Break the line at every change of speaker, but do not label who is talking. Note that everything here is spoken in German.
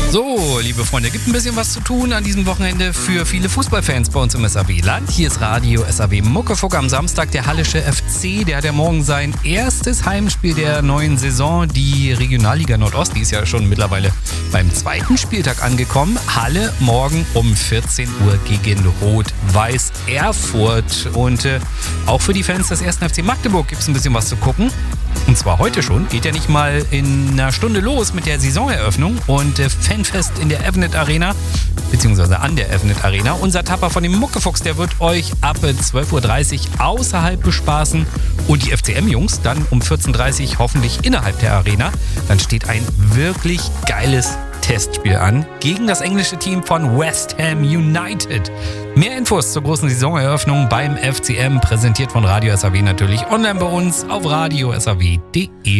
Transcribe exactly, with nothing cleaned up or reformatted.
So, liebe Freunde, gibt ein bisschen was zu tun an diesem Wochenende für viele Fußballfans bei uns im S A W-Land. Hier ist Radio S A W Muckefuck am Samstag. Der Hallische F C, der hat ja morgen sein erstes Heimspiel der neuen Saison. Die Regionalliga Nordost, die ist ja schon mittlerweile beim zweiten Spieltag angekommen. Halle morgen um vierzehn Uhr gegen Rot-Weiß Erfurt. Und äh, auch für die Fans des ersten F C Magdeburg gibt es ein bisschen was zu gucken. Und zwar heute schon. Geht ja nicht mal in einer Stunde los mit der Saisoneröffnung und äh, Fanfest in der Evnet Arena, beziehungsweise an der Evnet Arena. Unser Tapper von dem Muckefuchs, der wird euch ab zwölf Uhr dreißig außerhalb bespaßen und die F C M-Jungs dann um vierzehn Uhr dreißig hoffentlich innerhalb der Arena. Dann steht ein wirklich geiles Testspiel an gegen das englische Team von West Ham United. Mehr Infos zur großen Saisoneröffnung beim F C M, präsentiert von Radio S A W natürlich online bei uns auf radio s a w punkt de.